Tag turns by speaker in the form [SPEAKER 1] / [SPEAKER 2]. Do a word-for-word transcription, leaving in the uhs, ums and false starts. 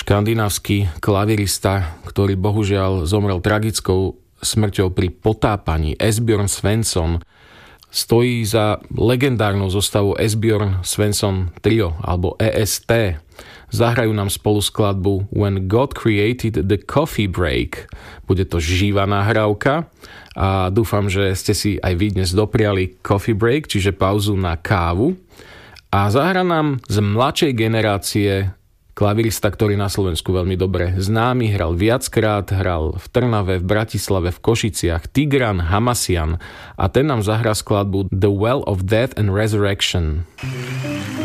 [SPEAKER 1] škandinávsky klavirista, ktorý bohužiaľ zomrel tragickou smrťou pri potápaní, Esbjörn Svensson, stojí za legendárnou zostavou Esbjörn Svensson Trio alebo E S T. Zahrajú nám spolu skladbu When God Created the Coffee Break. Bude to živá nahrávka a dúfam, že ste si aj vy dnes dopriali coffee break, čiže pauzu na kávu. A zahra nám z mladšej generácie klavirista, ktorý na Slovensku veľmi dobre známy, hral viackrát, hral v Trnave, v Bratislave, v Košiciach, Tigran Hamasian, a ten nám zahrá skladbu The Well of Death and Resurrection.